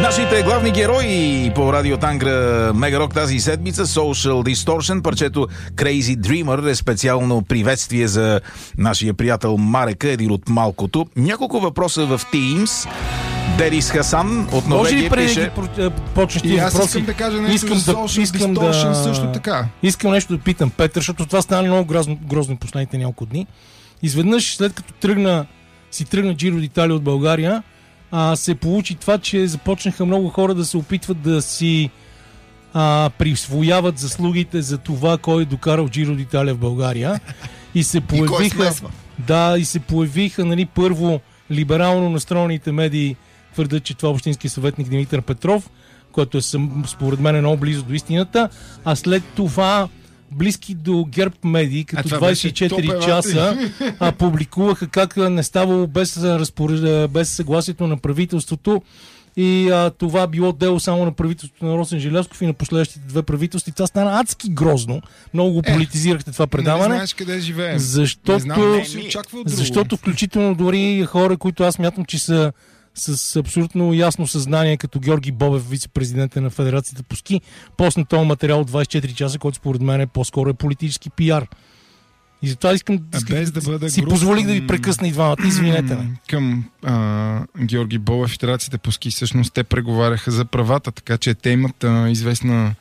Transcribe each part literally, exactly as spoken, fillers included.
Нашите главни герои по Радио Тангра Мегарок тази седмица, Social Distortion, парчето Crazy Dreamer е специално приветствие за нашия приятел Марека, един от малкото. Няколко въпроса в Teams. Дерис Хасан от Норвегия пише... Да почнеш и аз въпроси, искам да кажа нещо искам за Social искам Distortion да, също така. Искам нещо да питам Петър, защото това стана много грозно, грозно последните няколко дни. Изведнъж, след като тръгна, си тръгна Giro d'Italia от България, а, се получи това, че започнаха много хора да се опитват да си а, присвояват заслугите за това, кой е докарал Giro d'Italia в България. И се появиха... да, и се появиха, нали, първо либерално настроените медии твърдят, че това е общински съветник Димитър Петров, което е според мен много близо до истината, а след това близки до ГЕРБ медии, като двайсет и четири часа а, публикуваха как не ставало без, разпоред... без съгласието на правителството и а, това било дело само на правителството на Росен Желязков и на последващите две правителства. Това стана адски грозно. Много го политизирахте това предаване. Не знаеш къде живеем. Защото, знам, защото включително дори хора, които аз мятам, че са с абсолютно ясно съзнание, като Георги Бобев, вице-президент на Федерацията по ски, посна този материал от двайсет и четири часа, който според мен е по-скоро е политически пиар. И затова искам, искам без да бъда си груб, позволих да ви прекъсна и двамата. Извинете ме. Към а, Георги Бобев, Федерацията по ски, всъщност те преговаряха за правата, така че те имат а, известна...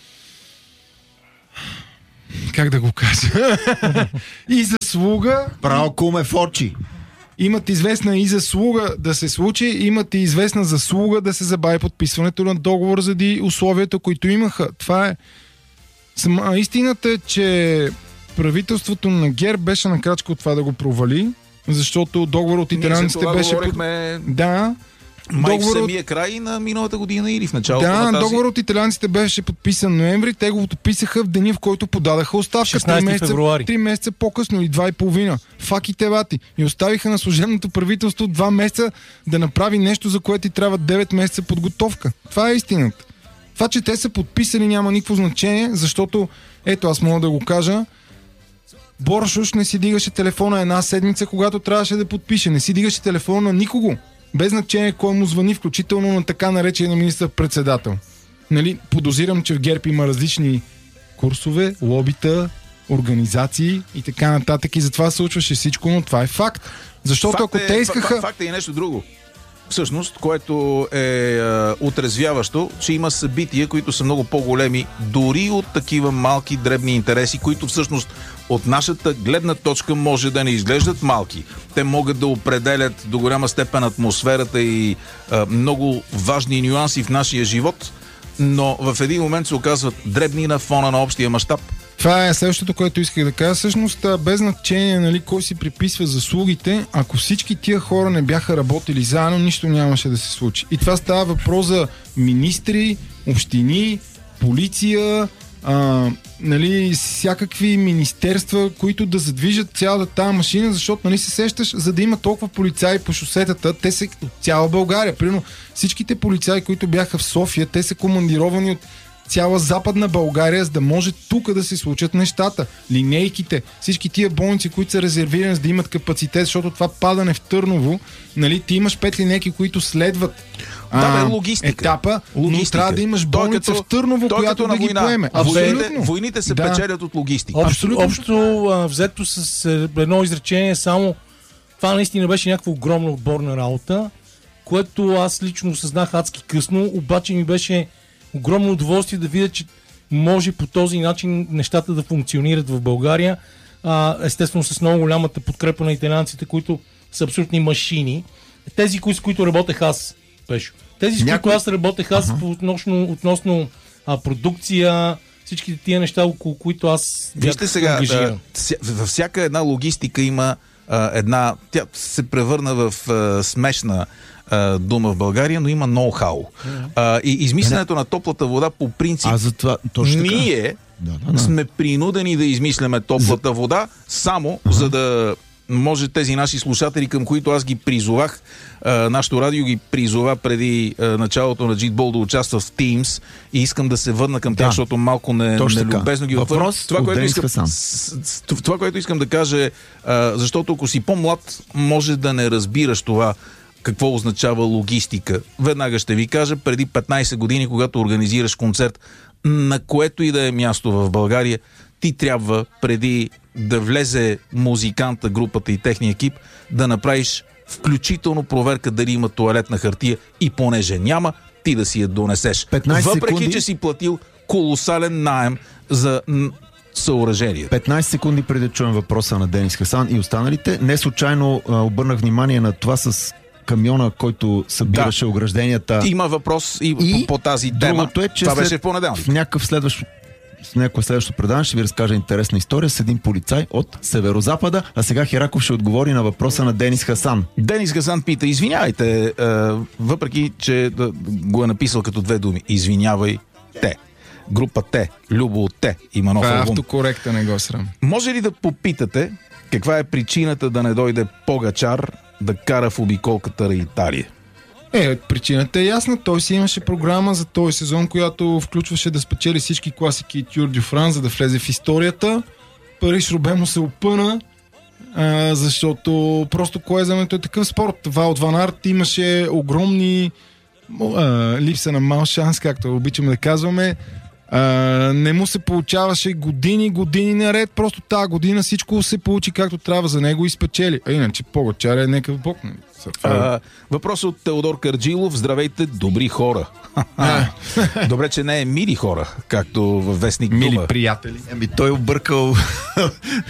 Как да го кажа? и заслуга... Право куме форчи. Имат известна и заслуга да се случи, имат и известна заслуга да се забави подписването на договор заради условията, които имаха. Това е... Сама истината е, че правителството на ГЕРБ беше на крачка от това да го провали, защото договор от италианците беше... Говорихме... Да. Май в самия край на миналата година или в началото да, на тази... Да, договор от италианците беше подписан ноември, те го подписаха в деня, в който подадаха оставка. шестнайсети февруари. Три месеца по-късно и два и половина. Факите бати. И оставиха на служебното правителство два месеца да направи нещо, за което ти трябва девет месеца подготовка. Това е истината. Това, че те са подписали, няма никакво значение, защото, ето аз мога да го кажа, Боршуш не си дигаше телефона една седмица, когато трябваше да подпише. Не си дигаше телефона на никого. Без значение кой му звъни, включително на така наречения министър-председател. Нали, подозирам, че в ГЕРБ има различни курсове, лобита, организации и така нататък. И затова случваше всичко, но това е факт. Защото факт ако е, те искаха... Факт е и нещо друго. Всъщност, което е, е отрезвяващо, че има събития, които са много по-големи, дори от такива малки, дребни интереси, които всъщност от нашата гледна точка може да не изглеждат малки. Те могат да определят до голяма степен атмосферата и е, много важни нюанси в нашия живот, но в един момент се оказват дребни на фона на общия мащаб. Това е следващото, което исках да кажа. Всъщност, без значение, нали, кой си приписва заслугите, ако всички тия хора не бяха работили заедно, нищо нямаше да се случи. И това става въпрос за министри, общини, полиция, а, нали, всякакви министерства, които да задвижат цялата тази машина, защото, нали, се сещаш, за да има толкова полицаи по шосетата, те са от цяла България. Примерно всичките полицаи, които бяха в София, те са командировани от цяла Западна България, за да може тук да се случат нещата. Линейките, всички тия болници, които са резервирани, за да имат капацитет, защото това падане в Търново, нали, ти имаш пет линейки, които следват да, бе, логистика. етапа, логистика. но трябва да имаш болница като, в Търново, която да ги поеме. Войните, войните се да. печелят от логистика. Общо, общо а, взето с едно изречение, само това наистина беше някаква огромна отборна работа, което аз лично осъзнах адски късно, обаче ми беше огромно удоволствие да видя, че може по този начин нещата да функционират в България. А, естествено с много голямата подкрепа на италианците, които са абсолютни машини. Тези, кои, с които работех аз, Пешо. Тези, с Някой... които аз работех аз uh-huh. относно, относно а, продукция, всичките тия неща, около които аз Вижте сега, да, във всяка една логистика има а, една... Тя се превърна в а, смешна а, дума в България, но има ноу-хау. А, и измисленето на топлата вода по принцип... А затова, точно така. Ние да, да, да. сме принудени да измисляме топлата вода, само uh-huh. за да може тези наши слушатели, към които аз ги призовах, а, нашото радио ги призова преди а, началото на Джитбол да участва в Teams и искам да се върна към тях, да. защото малко не, нелюбезно ги отвърна. Това, което искам, с, това, което искам да кажа е, а, защото ако си по-млад, може да не разбираш това. какво означава логистика. Веднага ще ви кажа, преди петнайсет години, когато организираш концерт, на което и да е място в България, ти трябва преди да влезе музиканта, групата и техния екип, да направиш включително проверка дали има тоалетна хартия и понеже няма, ти да си я донесеш. Въпреки, секунди... че си платил колосален наем за съоръжението. петнайсет секунди преди да чуем въпроса на Денис Хасан и останалите. Не случайно а, обърнах внимание на това с камиона, който събираше да. огражденията. Има въпрос и, и по, по тази тема. Е, че това след, беше в понеделник. В някакъв следващ в някакво следващо предаване ще ви разкажа интересна история с един полицай от Северозапада, а сега Хераков ще отговори на въпроса на Денис Хасан. Денис Хасан пита, извинявайте, е, въпреки, че да, го е написал като две думи, извинявай те. Група Те, Любо от Те, има нов албум. Това е автокоректа, не го срам. Може ли да попитате каква е причината да не дойде Погачар да кара в обиколката на Италия? Е, причината е ясна. Той си имаше програма за този сезон, която включваше да спечели всички класики Тюр дю Франс, за да влезе в историята. Париж Робе му се опъна, а, защото просто кое е такъв спорт. Ваут Ван Арт имаше огромни а, липса на мал шанс, както обичаме да казваме. А, не му се получаваше години, години наред. Просто тази година всичко се получи както трябва за него и спечели. А иначе Погачар е някакъв бог. А, въпрос от Теодор Карджилов. Здравейте, добри хора. Добре, че не е мили хора, както във вестник Дума. Мили приятели. Еми той объркал